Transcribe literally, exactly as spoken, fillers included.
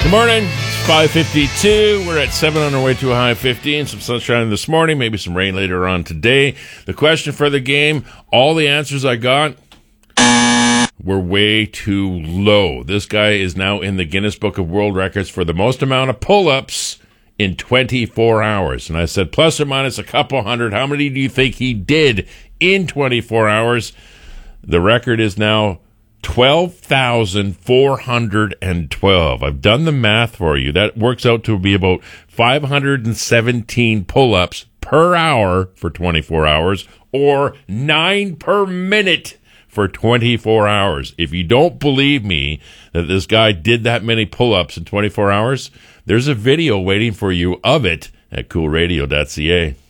Good morning. It's five fifty-two. We're at seven on our way to a high of fifty and some sunshine this morning, maybe some rain later on today. The question for the game, all the answers I got were way too low. This guy is now in the Guinness Book of World Records for the most amount of pull-ups in twenty-four hours. And I said, plus or minus a couple hundred, how many do you think he did in twenty-four hours? The record is now twelve thousand four hundred twelve. I've done the math for you. That works out to be about five hundred seventeen pull-ups per hour for twenty-four hours, or nine per minute for twenty-four hours. If you don't believe me that this guy did that many pull-ups in twenty-four hours, there's a video waiting for you of it at cool radio dot c a.